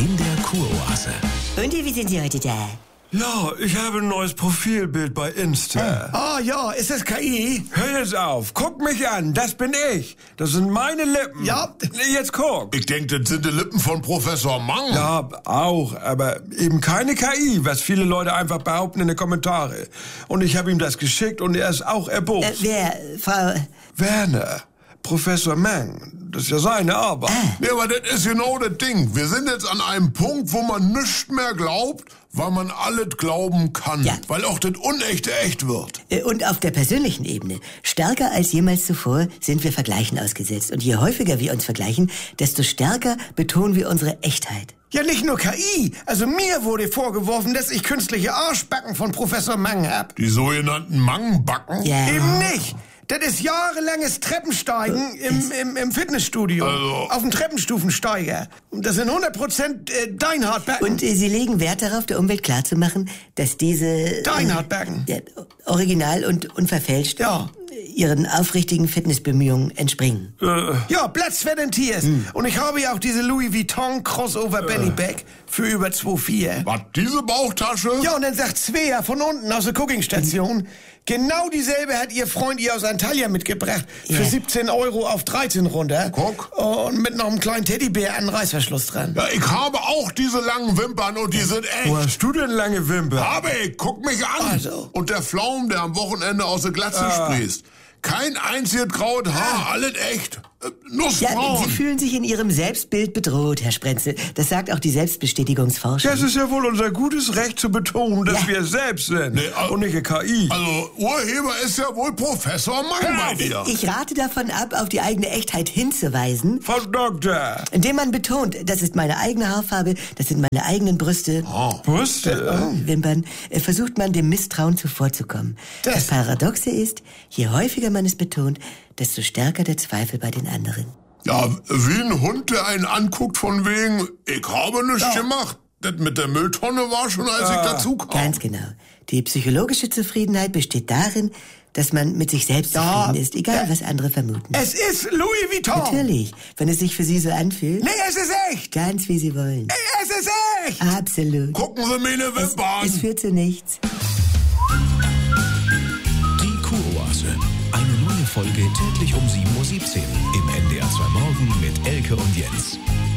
in der Kuroase. Und wie sind Sie heute da? Ja, ich habe ein neues Profilbild bei Insta. Ah ja, ist das KI? Hör jetzt auf, guck mich an, das bin ich. Das sind meine Lippen. Ja. Jetzt guck. Ich denke, das sind die Lippen von Professor Mang. Ja, auch, aber eben keine KI, was viele Leute einfach behaupten in den Kommentaren. Und ich habe ihm das geschickt und er ist auch erbost. Wer? Frau... Werner, Professor Mang, das ist ja seine Arbeit. Ja, aber das ist genau das Ding. Wir sind jetzt an einem Punkt, wo man nichts mehr glaubt, weil man alles glauben kann. Ja. Weil auch das Unechte echt wird. Und auf der persönlichen Ebene, stärker als jemals zuvor, sind wir Vergleichen ausgesetzt. Und je häufiger wir uns vergleichen, desto stärker betonen wir unsere Echtheit. Ja, nicht nur KI. Also mir wurde vorgeworfen, dass ich künstliche Arschbacken von Professor Mang hab. Die sogenannten Mangbacken. Ja. Eben nicht. Das ist jahrelanges Treppensteigen im Fitnessstudio. Also. Auf dem Treppenstufensteiger. Und das sind 100% Deinhardbacken. Und Sie legen Wert darauf, der Umwelt klarzumachen, dass diese... Deinhardbacken. Ja, original und unverfälscht Ja. Ihren aufrichtigen Fitnessbemühungen entspringen. Ja, Blood, Sweat and Tears. Und ich habe ja auch diese Louis Vuitton Crossover Belly Bag für über 2,4. Was, diese Bauchtasche? Ja, und dann sagt Svea von unten aus der Cookingstation, genau dieselbe hat ihr Freund ihr aus Antalya mitgebracht. Für Ja. 17 € auf 13 runter. Guck. Und mit noch einem kleinen Teddybär an Reißverschluss dran. Ja, ich habe auch diese langen Wimpern und die sind echt. Wo hast du denn lange Wimpern? Habe ich, guck mich an. Also. Und der Pflaum, der am Wochenende aus der Glatze sprießt. Kein einziges graues Haar, alles echt. Ja, Nussbraun. Sie fühlen sich in Ihrem Selbstbild bedroht, Herr Sprenzel. Das sagt auch die Selbstbestätigungsforschung. Das ist ja wohl unser gutes Recht zu betonen, dass Ja. wir selbst sind Nee, und nicht eine KI. Also, Urheber ist ja wohl Professor Mang bei dir. Ich rate davon ab, auf die eigene Echtheit hinzuweisen, Frau Doktor. indem man betont, das ist meine eigene Haarfarbe, das sind meine eigenen Brüste, Brüste? Wimpern, versucht man dem Misstrauen zuvorzukommen. Das Paradoxe ist, je häufiger man es betont, desto stärker der Zweifel bei den anderen. Ja, wie ein Hund, der einen anguckt von wegen, ich habe nichts gemacht. Das mit der Mülltonne war schon, als ich dazu kam. Ganz genau. Die psychologische Zufriedenheit besteht darin, dass man mit sich selbst zufrieden ist, egal was andere vermuten. Es ist Louis Vuitton. Natürlich, wenn es sich für Sie so anfühlt, Nee, es ist echt. ganz wie Sie wollen. Es ist echt. Absolut. Gucken Sie meine Wimpern. Es führt zu nichts. Die Kuroase. Eine neue Folge täglich um 7:17 Uhr im NDR 2 Morgen mit Elke und Jens.